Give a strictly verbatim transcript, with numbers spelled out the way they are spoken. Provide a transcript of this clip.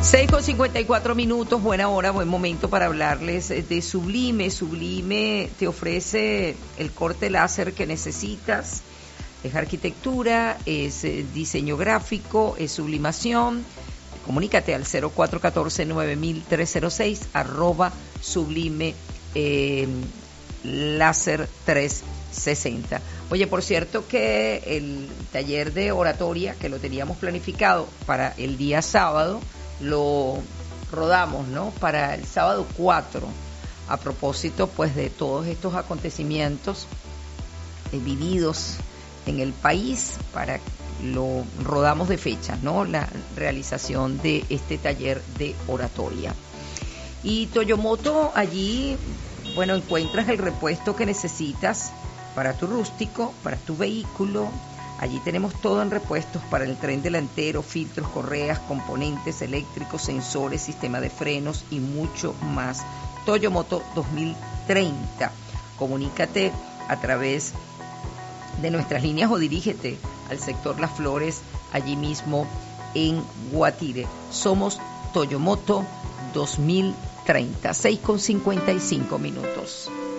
seis con cincuenta y cuatro minutos, buena hora, buen momento para hablarles de Sublime. Sublime te ofrece el corte láser que necesitas. Es arquitectura, es diseño gráfico, es sublimación. Comunícate al cero cuatro uno cuatro nueve mil tres cero seis, arroba sublime eh, láser trescientos sesenta. Oye, por cierto que el taller de oratoria que lo teníamos planificado para el día sábado, lo rodamos, ¿no? Para el sábado cuatro, a propósito pues de todos estos acontecimientos eh, vividos en el país, para lo rodamos de fecha, ¿no? La realización de este taller de oratoria. Y Toyomoto, allí, bueno, encuentras el repuesto que necesitas para tu rústico, para tu vehículo. Allí tenemos todo en repuestos para el tren delantero, filtros, correas, componentes eléctricos, sensores, sistema de frenos y mucho más. Toyomoto dos mil treinta. Comunícate a través de nuestras líneas o dirígete al sector Las Flores, allí mismo en Guatire. Somos Toyomoto dos mil treinta. seis con cincuenta y cinco minutos.